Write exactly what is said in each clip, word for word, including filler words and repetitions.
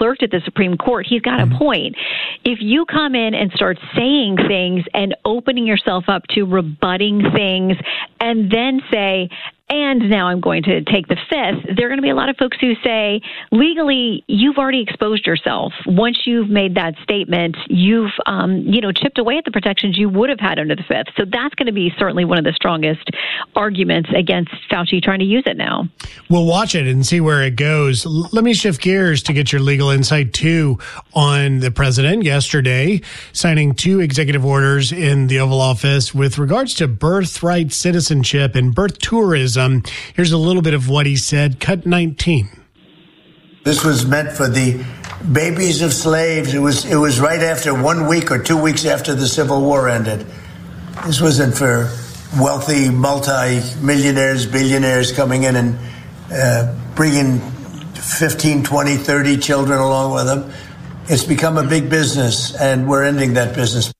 clerked at the Supreme Court, he's got Mm-hmm. a point. If you come in and start saying things and opening yourself up to rebutting things and then say, and now I'm going to take the fifth, there are going to be a lot of folks who say, legally, you've already exposed yourself. Once you've made that statement, you've, um, you know, chipped away at the protections you would have had under the fifth. So that's going to be certainly one of the strongest arguments against Fauci trying to use it now. We'll watch it and see where it goes. L- let me shift gears to get your legal insight, too, on the president yesterday signing two executive orders in the Oval Office with regards to birthright citizenship and birth tourism. Here's a little bit of what he said. Cut nineteen. This was meant for the babies of slaves. It was it was right after one week or two weeks after the Civil War ended. This wasn't for wealthy multi-millionaires, billionaires coming in and uh, bringing fifteen, twenty, thirty children along with them. It's become a big business, and we're ending that business.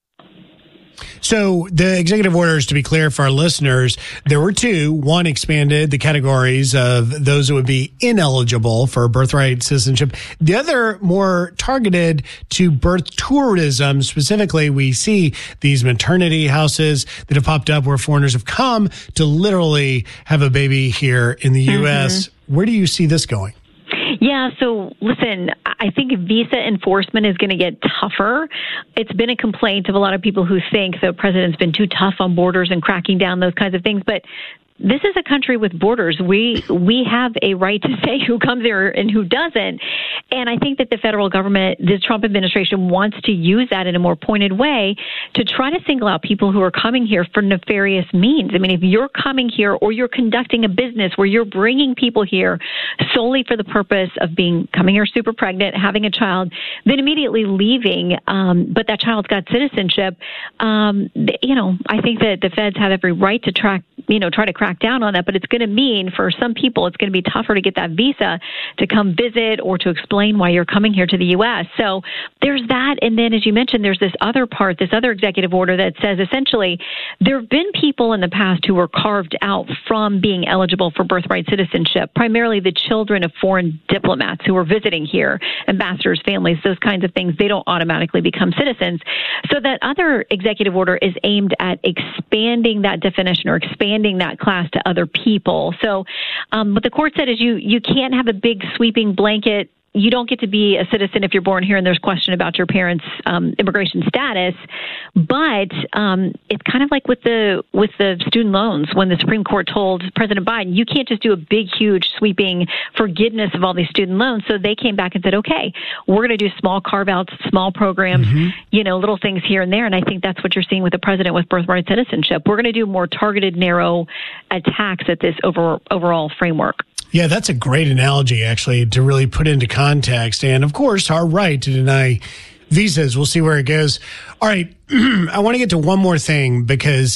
So the executive orders, to be clear for our listeners, there were two. One expanded the categories of those that would be ineligible for birthright citizenship. The other more targeted to birth tourism. Specifically, we see these maternity houses that have popped up where foreigners have come to literally have a baby here in the U S. Mm-hmm. Where do you see this going? Yeah, so listen, I think visa enforcement is going to get tougher. It's been a complaint of a lot of people who think the president's been too tough on borders and cracking down those kinds of things. But this is a country with borders. We we have a right to say who comes here and who doesn't. And I think that the federal government, the Trump administration, wants to use that in a more pointed way to try to single out people who are coming here for nefarious means. I mean, if you're coming here or you're conducting a business where you're bringing people here solely for the purpose of being coming here super pregnant, having a child, then immediately leaving, um, but that child's got citizenship, um, you know, I think that the feds have every right to track, you know, try to crack down on that. But it's going to mean for some people, it's going to be tougher to get that visa to come visit or to explain why you're coming here to the U S. So there's that. And then, as you mentioned, there's this other part, this other executive order that says essentially there have been people in the past who were carved out from being eligible for birthright citizenship, primarily the children of foreign diplomats who are visiting here, ambassadors, families, those kinds of things. They don't automatically become citizens. So that other executive order is aimed at expanding that definition or expanding that class to other people. So um, what the court said is you you can't have a big sweeping blanket. You don't get to be a citizen if you're born here and there's question about your parents' um, immigration status. But um, it's kind of like with the with the student loans when the Supreme Court told President Biden, you can't just do a big, huge, sweeping forgiveness of all these student loans. So they came back and said, okay, we're going to do small carve-outs, small programs, mm-hmm. you know, little things here and there. And I think that's what you're seeing with the president with birthright citizenship. We're going to do more targeted, narrow attacks at this over, overall framework. Yeah, that's a great analogy, actually, to really put into context. And, of course, our right to deny visas. We'll see where it goes. All right, I want to get to one more thing because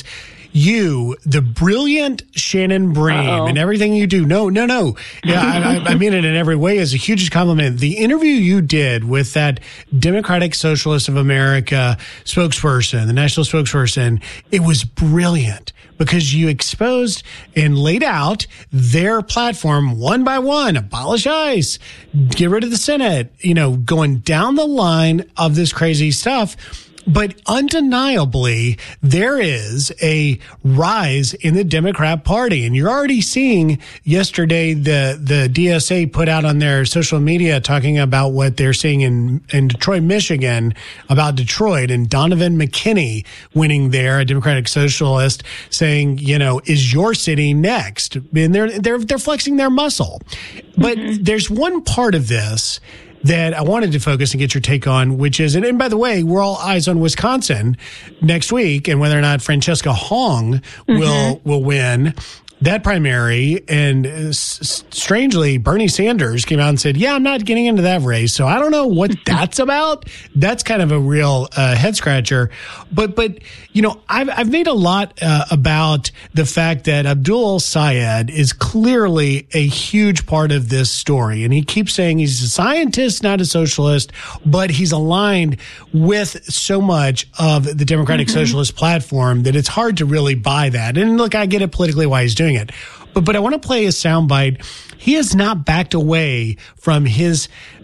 you, the brilliant Shannon Bream, Uh-oh. and everything you do. No, no, no. Yeah, I, I mean it in every way as a huge compliment. The interview you did with that Democratic Socialist of America spokesperson, the national spokesperson, it was brilliant because you exposed and laid out their platform one by one. Abolish ICE, get rid of the Senate, you know, going down the line of this crazy stuff. But undeniably, there is a rise in the Democrat Party. And you're already seeing yesterday the, the D S A put out on their social media talking about what they're seeing in, in Detroit, Michigan, about Detroit, and Donovan McKinney winning there, a Democratic Socialist, saying, you know, is your city next? And they're, they're, they're flexing their muscle. But mm-hmm. there's one part of this that I wanted to focus and get your take on, which is, and, and by the way, we're all eyes on Wisconsin next week and whether or not Francesca Hong mm-hmm. will will win that primary. And uh, s- strangely, Bernie Sanders came out and said, yeah, I'm not getting into that race. So I don't know what that's about. That's kind of a real uh, head scratcher. But, but you know, I've, I've made a lot uh, about the fact that Abdul Sayed is clearly a huge part of this story. And he keeps saying he's a scientist, not a socialist, but he's aligned with so much of the Democratic mm-hmm. Socialist platform that it's hard to really buy that. And look, I get it politically why he's doing it. But but I want to play a soundbite. He has not backed away from his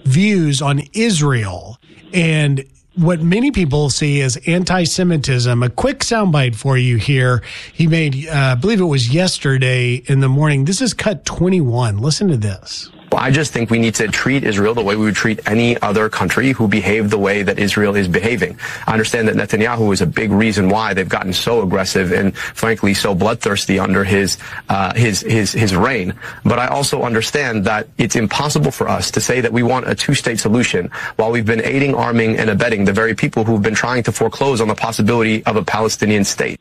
views on Israel and what many people see as anti-Semitism. A quick soundbite for you here. He made, uh, I believe it was yesterday in the morning. This is cut twenty-one. Listen to this. I just think we need to treat Israel the way we would treat any other country who behaved the way that Israel is behaving. I understand that Netanyahu is a big reason why they've gotten so aggressive and, frankly, so bloodthirsty under his uh, his his his reign. But I also understand that it's impossible for us to say that we want a two-state solution while we've been aiding, arming, and abetting the very people who've been trying to foreclose on the possibility of a Palestinian state.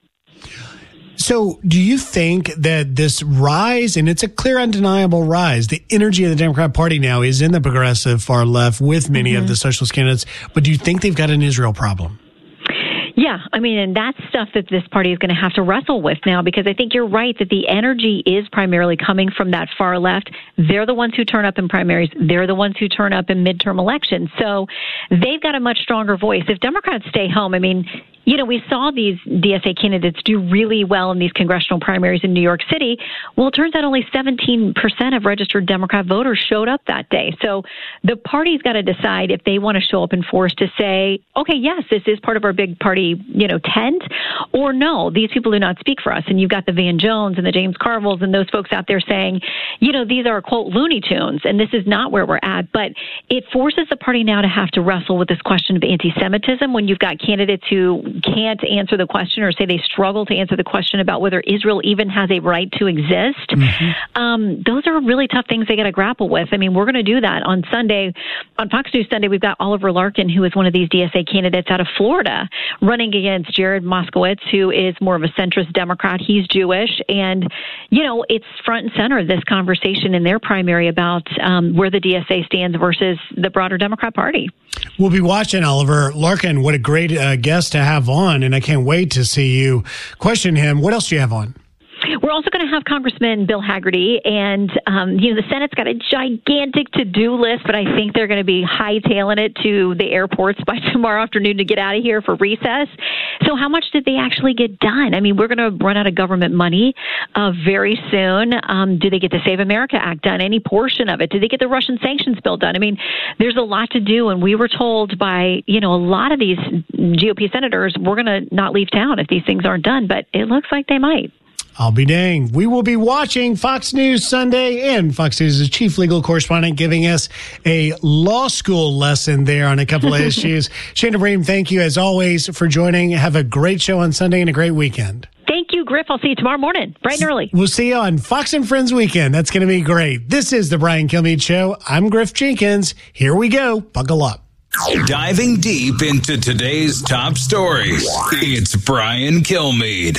So do you think that this rise, and it's a clear, undeniable rise, the energy of the Democrat Party now is in the progressive far left with many mm-hmm. of the socialist candidates, but do you think they've got an Israel problem? Yeah, I mean, and that's stuff that this party is going to have to wrestle with now, because I think you're right that the energy is primarily coming from that far left. They're the ones who turn up in primaries. They're the ones who turn up in midterm elections. So they've got a much stronger voice. If Democrats stay home, I mean, you know, we saw these D S A candidates do really well in these congressional primaries in New York City. Well, it turns out only seventeen percent of registered Democrat voters showed up that day. So the party's got to decide if they want to show up in force to say, okay, yes, this is part of our big party, you know, tent, or no, these people do not speak for us. And you've got the Van Jones and the James Carvilles and those folks out there saying, you know, these are, quote, Looney Tunes, and this is not where we're at. But it forces the party now to have to wrestle with this question of anti-Semitism when you've got candidates who can't answer the question, or say they struggle to answer the question about whether Israel even has a right to exist. Mm-hmm. Um, those are really tough things they got to grapple with. I mean, we're going to do that on Sunday. On Fox News Sunday, we've got Oliver Larkin, who is one of these D S A candidates out of Florida, running against Jared Moskowitz, who is more of a centrist Democrat. He's Jewish. And, you know, it's front and center of this conversation in their primary about um, where the D S A stands versus the broader Democrat Party. We'll be watching Oliver Larkin. What a great uh, guest to have on, and I can't wait to see you question him. What else do you have on? We're also going to have Congressman Bill Hagerty, and um, you know the Senate's got a gigantic to-do list, but I think they're going to be hightailing it to the airports by tomorrow afternoon to get out of here for recess. So how much did they actually get done? I mean, we're going to run out of government money uh, very soon. Um, do they get the Save America Act done? Any portion of it? Did they get the Russian sanctions bill done? I mean, there's a lot to do, and we were told by, you know, a lot of these G O P senators, we're going to not leave town if these things aren't done, but it looks like they might. I'll be dang. We will be watching Fox News Sunday, and Fox News' chief legal correspondent giving us a law school lesson there on a couple of issues. Shana Bream, thank you as always for joining. Have a great show on Sunday and a great weekend. Thank you, Griff. I'll see you tomorrow morning, bright and early. We'll see you on Fox and Friends Weekend. That's going to be great. This is the Brian Kilmeade Show. I'm Griff Jenkins. Here we go. Buckle up. Diving deep into today's top stories, it's Brian Kilmeade.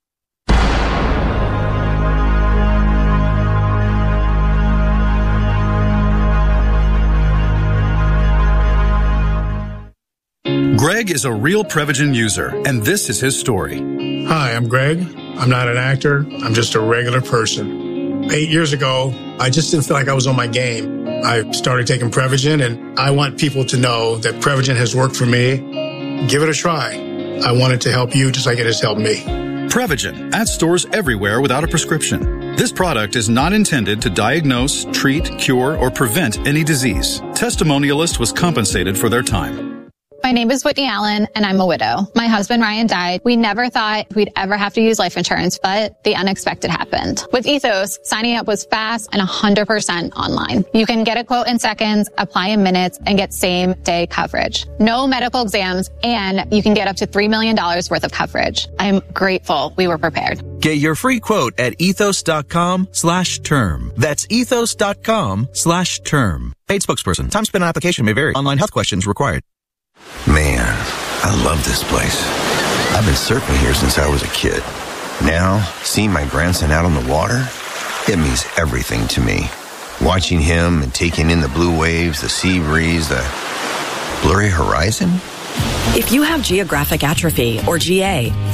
Greg is a real Prevagen user, and this is his story. Hi, I'm Greg. I'm not an actor. I'm just a regular person. Eight years ago, I just didn't feel like I was on my game. I started taking Prevagen, and I want people to know that Prevagen has worked for me. Give it a try. I want it to help you just like it has helped me. Prevagen, at stores everywhere without a prescription. This product is not intended to diagnose, treat, cure, or prevent any disease. Testimonialist was compensated for their time. My name is Whitney Allen, and I'm a widow. My husband, Ryan, died. We never thought we'd ever have to use life insurance, but the unexpected happened. With Ethos, signing up was fast and one hundred percent online. You can get a quote in seconds, apply in minutes, and get same-day coverage. No medical exams, and you can get up to three million dollars worth of coverage. I'm grateful we were prepared. Get your free quote at ethos.com slash term. That's ethos.com slash term. Paid spokesperson. Time spent on application may vary. Online health questions required. Man, I love this place. I've been surfing here since I was a kid. Now, seeing my grandson out on the water, it means everything to me. Watching him and taking in the blue waves, the sea breeze, the blurry horizon. If you have geographic atrophy, or G A,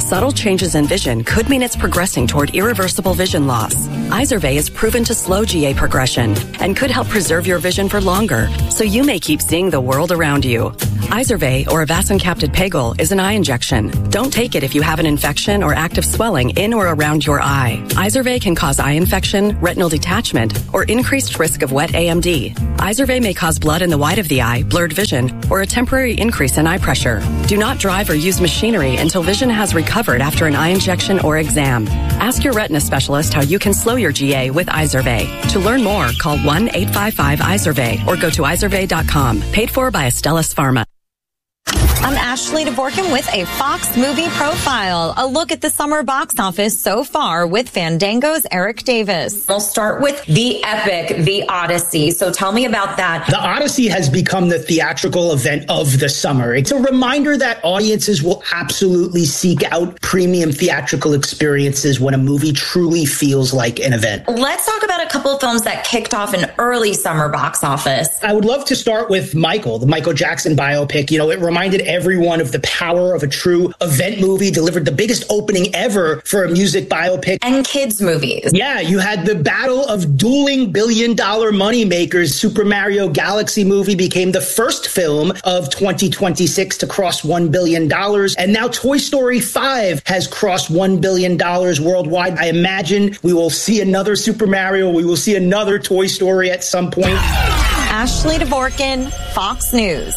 subtle changes in vision could mean it's progressing toward irreversible vision loss. Izervay is proven to slow G A progression and could help preserve your vision for longer, so you may keep seeing the world around you. Izervay, or avacincaptad pegol, is an eye injection. Don't take it if you have an infection or active swelling in or around your eye. Izervay can cause eye infection, retinal detachment, or increased risk of wet A M D. Izervay may cause blood in the white of the eye, blurred vision, or a temporary increase in eye pressure. Do not drive or use machinery until vision has recovered after an eye injection or exam. Ask your retina specialist how you can slow your G A with Izervay. To learn more, call one eight five five Izervay or go to izervay dot com. Paid for by Astellas Pharma. I'm Ashley DeVorkin with a Fox Movie Profile. A look at the summer box office so far with Fandango's Eric Davis. We'll start with the epic, The Odyssey. So tell me about that. The Odyssey has become the theatrical event of the summer. It's a reminder that audiences will absolutely seek out premium theatrical experiences when a movie truly feels like an event. Let's talk about a couple of films that kicked off an early summer box office. I would love to start with Michael, the Michael Jackson biopic. You know, it reminded everyone of the power of a true event movie, delivered the biggest opening ever for a music biopic. And kids movies. Yeah, you had the battle of dueling billion dollar money makers. Super Mario Galaxy movie became the first film of twenty twenty-six to cross one billion dollars. And now Toy Story five has crossed one billion dollars worldwide. I imagine we will see another Super Mario. We will see another Toy Story at some point. Ashley DeVorkin, Fox News.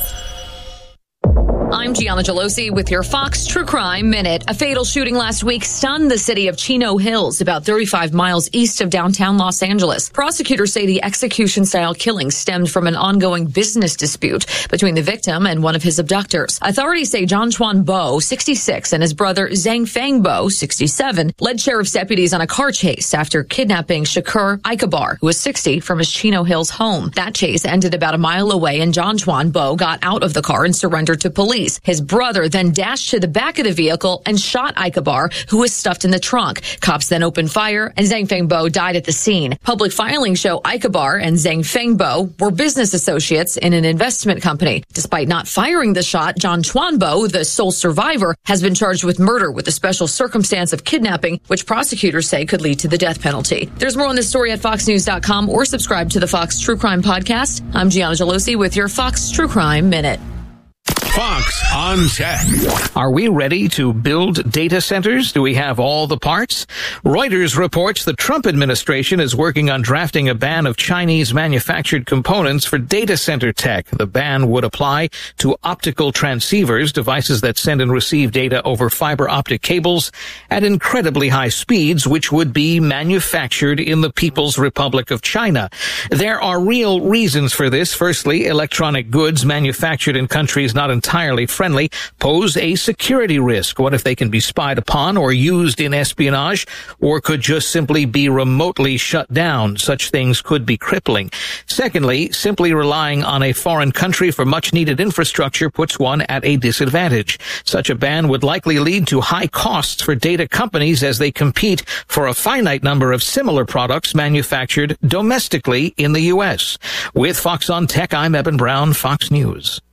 I'm Gianna Gelosi with your Fox True Crime Minute. A fatal shooting last week stunned the city of Chino Hills, about thirty-five miles east of downtown Los Angeles. Prosecutors say the execution-style killing stemmed from an ongoing business dispute between the victim and one of his abductors. Authorities say John Chuan Bo, sixty-six, and his brother Zhang Feng Bo, sixty-seven, led sheriff's deputies on a car chase after kidnapping Shakur Ikabar, who was sixty, from his Chino Hills home. That chase ended about a mile away, and John Chuan Bo got out of the car and surrendered to police. His brother then dashed to the back of the vehicle and shot Ikabar, who was stuffed in the trunk. Cops then opened fire, and Zhang Fengbo died at the scene. Public filings show Ikabar and Zhang Fengbo were business associates in an investment company. Despite not firing the shot, John Chuanbo, the sole survivor, has been charged with murder with a special circumstance of kidnapping, which prosecutors say could lead to the death penalty. There's more on this story at fox news dot com or subscribe to the Fox True Crime Podcast. I'm Gianna Gelosi with your Fox True Crime Minute. Fox on Tech. Are we ready to build data centers? Do we have all the parts? Reuters reports the Trump administration is working on drafting a ban of Chinese manufactured components for data center tech. The ban would apply to optical transceivers, devices that send and receive data over fiber optic cables at incredibly high speeds, which would be manufactured in the People's Republic of China. There are real reasons for this. Firstly, electronic goods manufactured in countries not entirely friendly pose a security risk. What if they can be spied upon or used in espionage, or could just simply be remotely shut down? Such things could be crippling. Secondly, simply relying on a foreign country for much needed infrastructure puts one at a disadvantage. Such a ban would likely lead to high costs for data companies as they compete for a finite number of similar products manufactured domestically in the U S. With Fox on Tech, I'm Eben Brown, Fox News.